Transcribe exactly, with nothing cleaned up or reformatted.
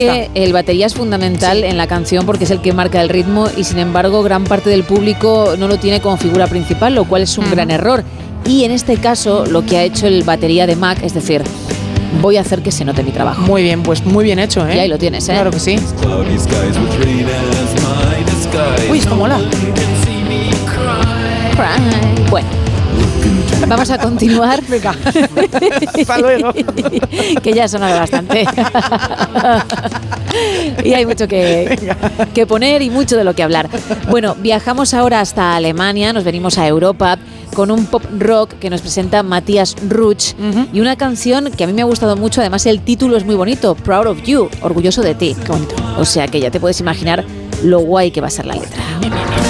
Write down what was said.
El batería es fundamental sí. en la canción porque es el que marca el ritmo y sin embargo gran parte del público no lo tiene como figura principal, lo cual es un mm. gran error. Y en este caso lo que ha hecho el batería de Mac, es decir, voy a hacer que se note mi trabajo. Muy bien, pues muy bien hecho, ¿eh? Y ahí lo tienes, ¿eh? Claro que sí. Uy, esto mola. Bueno, vamos a continuar. Venga. Hasta luego. Que ya ha sonado bastante. Y hay mucho que, que poner y mucho de lo que hablar. Bueno, viajamos ahora hasta Alemania, nos venimos a Europa con un pop rock que nos presenta Matthias Ruch uh-huh. y una canción que a mí me ha gustado mucho, además el título es muy bonito, Proud of You, orgulloso de ti. Qué bonito. O sea que ya te puedes imaginar lo guay que va a ser la letra.